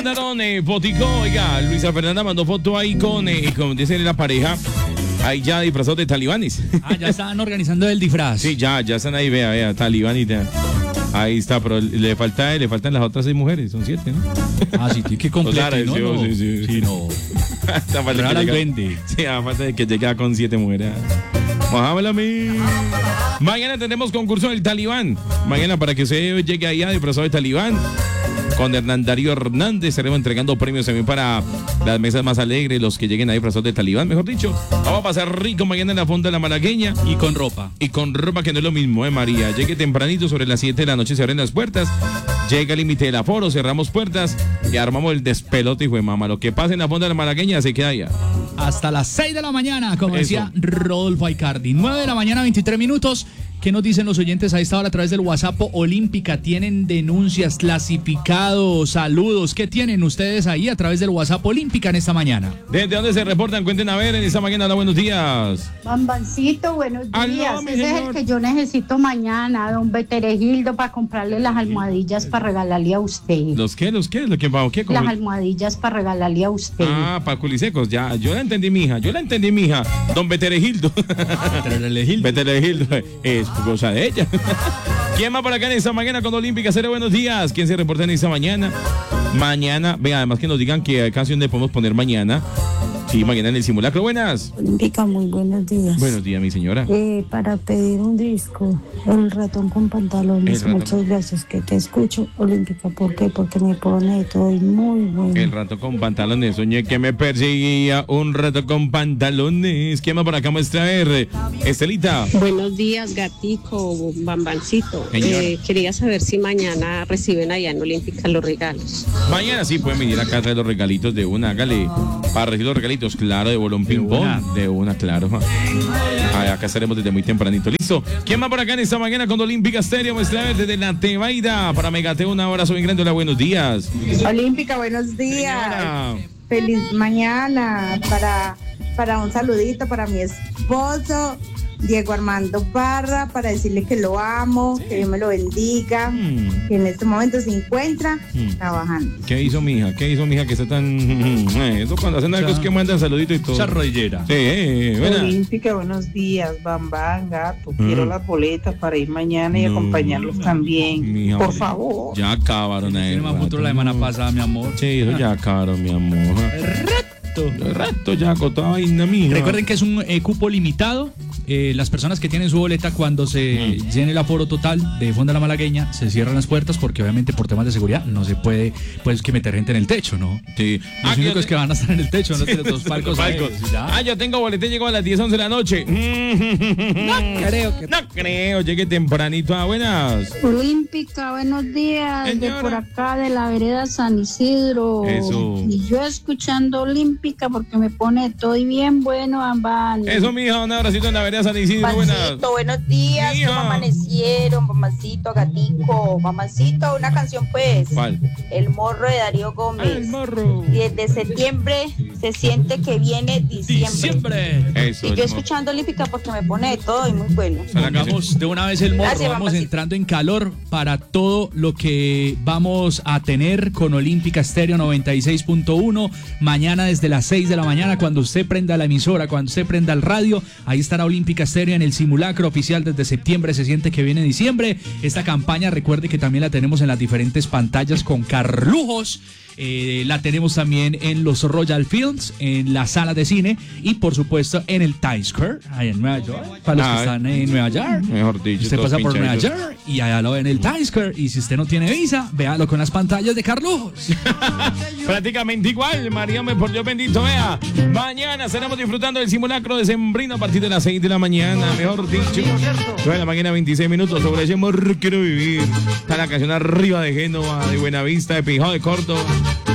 Potico, oiga, Luisa Fernanda mandó foto ahí con dice la pareja, ahí ya disfrazados de talibanes. Ya están organizando el disfraz. Sí, ya están ahí, vea, talibanita. Ahí está, pero le faltan las otras 6 mujeres, son 7, ¿no? Sí, tiene que completar, ¿no? Sí, no. Falta de 20. Sí, falta de que llegue con 7 mujeres. Mojámela a mí. Mañana tendremos concurso del talibán. Mañana para que usted llegue allá disfrazado de talibán. Con Hernán Darío Hernández estaremos entregando premios también para las mesas más alegres, los que lleguen ahí disfrazados de talibán, mejor dicho. Vamos a pasar rico mañana en la Fonda de la Malagueña. Y con ropa. Y con ropa, que no es lo mismo, María. Llegue tempranito, sobre las 7 de la noche se abren las puertas. Llega el límite del aforo, cerramos puertas y armamos el despelote, hijo de mamá. Lo que pasa en la Fonda de la Malagueña se queda allá. Hasta las 6 de la mañana, como decía Rodolfo Aicardi. 9 de la mañana, 23 minutos. ¿Qué nos dicen los oyentes a esta hora a través del WhatsApp Olímpica? ¿Tienen denuncias, clasificados, saludos? ¿Qué tienen ustedes ahí a través del WhatsApp Olímpica en esta mañana? ¿Desde dónde se reportan? Cuenten a ver en esta mañana. Hola, buenos días. Bambancito, buenos días. Aló, Ese es el que yo necesito mañana, don Beteregildo, para comprarle las almohadillas para regalarle a usted. ¿Los qué? ¿Qué? Las almohadillas para regalarle a usted. Para culisecos, ya. Yo la entendí, mija. Don Beteregildo. Beteregildo. Es cosa de ella. ¿Quién más por acá en esta mañana con Olímpica? Seré buenos días. ¿Quién se reporta en esta mañana? Mañana, venga, además que nos digan qué canción le podemos poner mañana. Sí, mañana en el simulacro. Buenas. Olímpica, muy buenos días. Buenos días, mi señora. Para pedir un disco, El ratón con pantalones. Muchas gracias, que te escucho, Olímpica. ¿Por qué? Porque me pone todo muy bueno. El ratón con pantalones. Soñé que me perseguía un ratón con pantalones. ¿Quién más por acá muestra? A ver, Estelita. Buenos días, gatico, bambancito. Quería saber si mañana reciben allá en Olímpica los regalos. Mañana sí pueden venir acá a traer los regalitos de una. Hágale para recibir los regalitos. Claro, de bolón ping-pong. De una, claro. Acá estaremos desde muy tempranito. Listo. ¿Quién más por acá en esta mañana con Olímpica Estéreo? Muestra desde la Tebaida. Para Megate, un abrazo bien grande. Hola, buenos días. Olímpica, buenos días. Señora. Feliz mañana. Para un saludito para mi esposo, Diego Armando Parra, para decirle que lo amo, que Dios me lo bendiga, que en este momento se encuentra trabajando. ¿Qué hizo mi hija? Que está tan... Eso cuando hacen algo es que mandan saluditos y todo. Esa rodillera. Sí, buena. Olímpica, buenos días, Bambán, gato. Quiero las boletas para ir mañana y acompañarlos también. Mija, por favor. Ya acabaron ahí. La semana pasada, mi amor. Sí, eso ya acabaron, mi amor. El rato ya con toda vaina, mija. Recuerden que es un cupo limitado. Las personas que tienen su boleta, cuando se llene el aforo total de Fonda la Malagueña, se cierran las puertas porque obviamente por temas de seguridad no se puede pues que meter gente en el techo, ¿no? Sí. Los únicos que van a estar en el techo, no tienen dos palcos. Yo tengo boletín, llego a las 10, 11 de la noche. No creo, llegué tempranito. Buenas. Olímpica, buenos días. Señora. De por acá de la vereda San Isidro. Eso. Y yo escuchando Olímpica porque me pone todo y bien bueno, Bambán. Eso, mija, un abracito en la vereda San Isidro. Buenas. Buenos días, Mija. ¿cómo amanecieron? Mamancito, gatico, mamancito, una canción pues. ¿Cuál? El morro de Darío Gómez. El morro. Y desde septiembre se siente que viene diciembre. Eso. Y yo escuchando Olímpica porque me pone de todo y muy bueno. Hagamos de una vez el morro. Gracias, vamos mamacita. entrando en calor para todo lo que vamos a tener con Olímpica Estéreo 96.1. Mañana desde las 6 de la mañana, cuando usted prenda la emisora, cuando usted prenda el radio, ahí estará Olímpica Estéreo en el simulacro oficial. Desde septiembre se siente que viene diciembre. Esta campaña, recuerde que también la tenemos en las diferentes pantallas con Carlujos. La tenemos también en los Royal Fields, en la sala de cine y por supuesto en el Times Square, allá en Nueva York, para los que están en Nueva York. Mejor dicho, Usted pasa por Nueva pinchaditos. York y allá lo ve en el Times Square, y si usted no tiene visa, véalo con las pantallas de Carlujos. Prácticamente igual, María, por Dios bendito, vea. Mañana estaremos disfrutando del simulacro de Sembrino a partir de las 6 de la mañana, mejor dicho. 9 de la mañana, 26 minutos. Sobre ese amor quiero vivir. Está la canción Arriba de Génova, de Buenavista, de Pijao de Córdoba.